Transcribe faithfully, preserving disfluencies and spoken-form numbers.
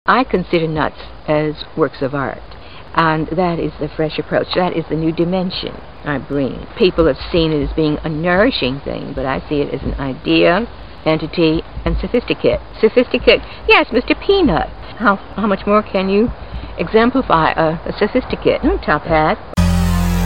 I consider nuts as works of art, and that is the fresh approach. That is the new dimension I bring. People have seen it as being a nourishing thing, but I see it as an idea, entity, and sophisticate. Sophisticate, yes, Mister Peanut. How, how much more can you exemplify a, a sophisticate? No, top hat.